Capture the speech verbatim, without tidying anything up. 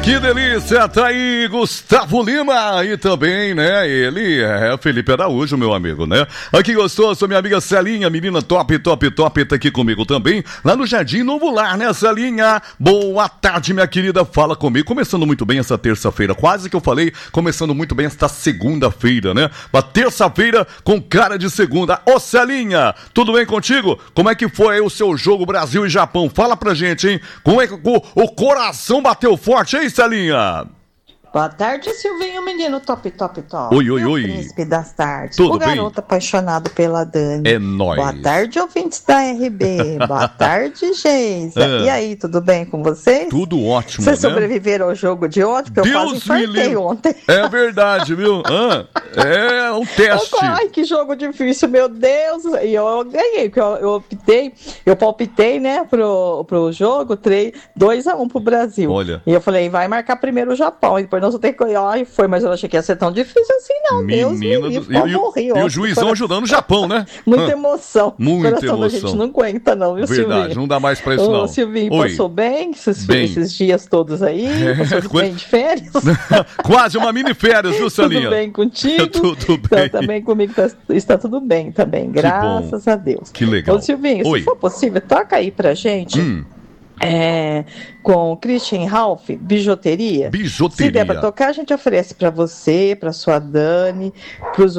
Que delícia, tá aí Gustavo Lima e também, né, ele é Felipe Araújo, meu amigo, né? Aqui gostoso, minha amiga Celinha, menina top, top, top, tá aqui comigo também, lá no Jardim Novo Lar, né, Celinha? Boa tarde, minha querida, fala comigo, começando muito bem essa terça-feira, quase que eu falei, começando muito bem esta segunda-feira, né? Uma terça-feira com cara de segunda. Ô, Celinha, tudo bem contigo? Como é que foi aí o seu jogo Brasil e Japão? Fala pra gente, hein? Como é que o, o coração bateu forte, hein, Celinha? Boa tarde, Silvinho, menino top, top, top. Oi, oi, Meu oi. príncipe das tardes. Tudo o garoto bem? apaixonado pela Dani. É nóis. Boa tarde, ouvintes da R B. Boa tarde, Geisa. Ah. E aí, tudo bem com vocês? Tudo ótimo, Vocês né? sobreviveram ao jogo de ontem? Porque eu quase Deus me infartei livre. ontem. É verdade, viu? Ah, é um teste. Ai, que jogo difícil, meu Deus. E eu ganhei, porque eu, eu optei, eu palpitei, né, pro, pro jogo, dois a um pro Brasil. Olha. E eu falei, vai marcar primeiro o Japão, e depois nós vamos ter que... Ai, foi, mas eu não achei que ia ser tão difícil assim, não. Deus me Menina livre, do... eu E, morri e, e ontem, o juizão coração. ajudando o Japão, né? Muita Ah, emoção. muita O coração da emoção. gente não aguenta, não, viu, Verdade, Silvinho? não dá mais pra isso, não. Ô, Silvinho, Oi. passou bem esses, Bem. esses dias todos aí? É, Passou bem de férias? Quase uma mini férias, viu, Celinha? Tudo bem contigo? Tudo Então, bem. também comigo tá- está tudo bem também, graças a Deus. Que legal. Ô, Silvinho, Oi. se for possível, toca aí pra gente Hum, é, com Christian Ralph, bijuteria. bijuteria. Se der pra tocar, a gente oferece pra você, pra sua Dani, pros